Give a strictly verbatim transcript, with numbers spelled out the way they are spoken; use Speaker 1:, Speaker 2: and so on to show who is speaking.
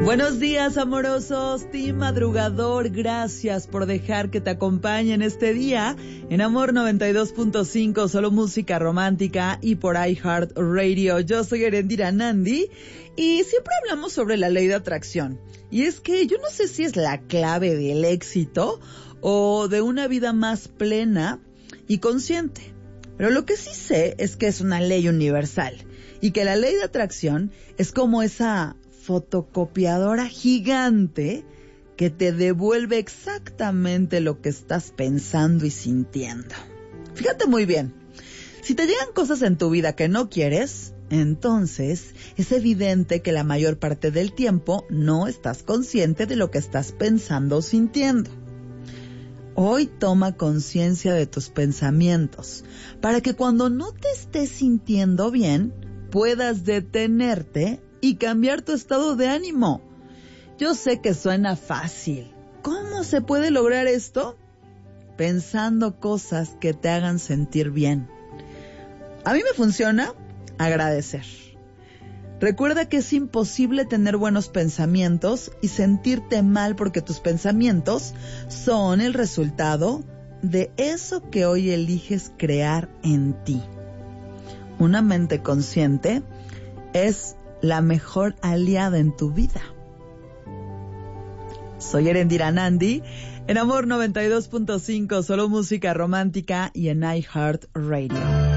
Speaker 1: Buenos días, amorosos, team madrugador, gracias por dejar que te acompañe en este día en Amor noventa y dos punto cinco, solo música romántica y por iHeartRadio. Yo soy Erendira Nandi y siempre hablamos sobre la ley de atracción. Y es que yo no sé si es la clave del éxito o de una vida más plena y consciente. Pero lo que sí sé es que es una ley universal y que la ley de atracción es como esa fotocopiadora gigante que te devuelve exactamente lo que estás pensando y sintiendo. Fíjate muy bien, si te llegan cosas en tu vida que no quieres, entonces es evidente que la mayor parte del tiempo no estás consciente de lo que estás pensando o sintiendo. Hoy toma conciencia de tus pensamientos para que cuando no te estés sintiendo bien, puedas detenerte y cambiar tu estado de ánimo. Yo sé que suena fácil. ¿Cómo se puede lograr esto? Pensando cosas que te hagan sentir bien. A mí me funciona agradecer. Recuerda que es imposible tener buenos pensamientos y sentirte mal porque tus pensamientos son el resultado de eso que hoy eliges crear en ti. Una mente consciente es la mejor aliada en tu vida. Soy Erendira Nandi, en Amor noventa y dos punto cinco, solo música romántica y en iHeartRadio.